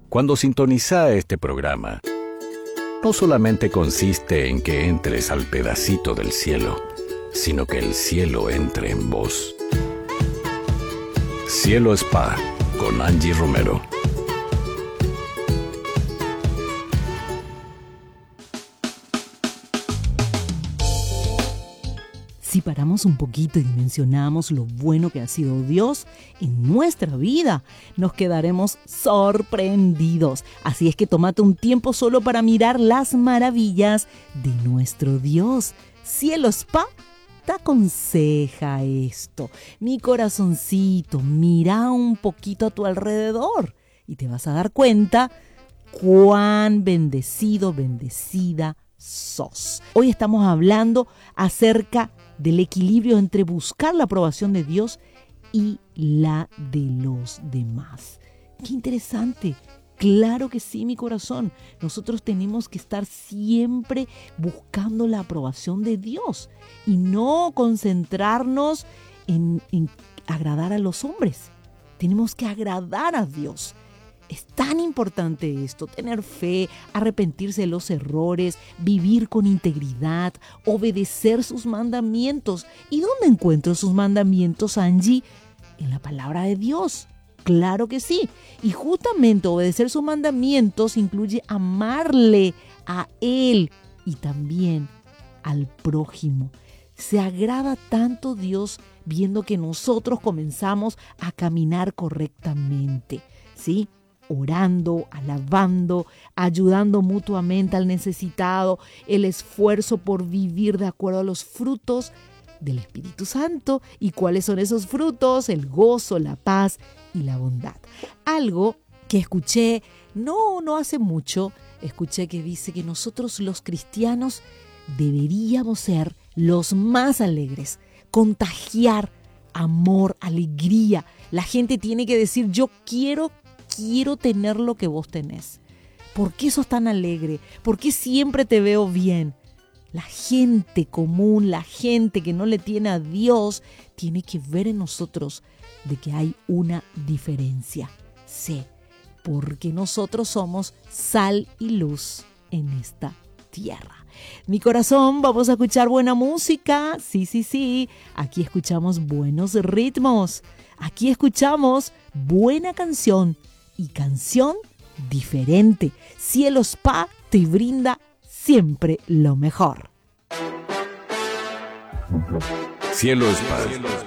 Cuando sintoniza este programa, no solamente consiste en que entres al pedacito del cielo, sino que el cielo entre en vos. Cielo Spa con Angie Romero. Si paramos un poquito y dimensionamos lo bueno que ha sido Dios en nuestra vida, nos quedaremos sorprendidos. Así es que tómate un tiempo solo para mirar las maravillas de nuestro Dios. Cielo Spa te aconseja esto. Mi corazoncito, mira un poquito a tu alrededor y te vas a dar cuenta cuán bendecido, bendecida sos. Hoy estamos hablando acerca del equilibrio entre buscar la aprobación de Dios y la de los demás. ¡Qué interesante! Claro que sí, mi corazón. Nosotros tenemos que estar siempre buscando la aprobación de Dios y no concentrarnos en agradar a los hombres. Tenemos que agradar a Dios. Es tan importante esto, tener fe, arrepentirse de los errores, vivir con integridad, obedecer sus mandamientos. ¿Y dónde encuentro sus mandamientos, Angie? En la palabra de Dios. Claro que sí. Y justamente obedecer sus mandamientos incluye amarle a Él y también al prójimo. Se agrada tanto Dios viendo que nosotros comenzamos a caminar correctamente, ¿sí? Orando, alabando, ayudando mutuamente al necesitado, el esfuerzo por vivir de acuerdo a los frutos del Espíritu Santo. ¿Y cuáles son esos frutos? El gozo, la paz y la bondad. Algo que escuché no hace mucho, escuché que dice que nosotros los cristianos deberíamos ser los más alegres, contagiar amor, alegría. La gente tiene que decir, yo quiero tener lo que vos tenés. ¿Por qué sos tan alegre? ¿Por qué siempre te veo bien? La gente común, la gente que no le tiene a Dios, tiene que ver en nosotros de que hay una diferencia. Sí, porque nosotros somos sal y luz en esta tierra. Mi corazón, vamos a escuchar buena música. Sí. Aquí escuchamos buenos ritmos. Aquí escuchamos buena canción y canción diferente. Cielo Spa te brinda siempre lo mejor. Cielo Spa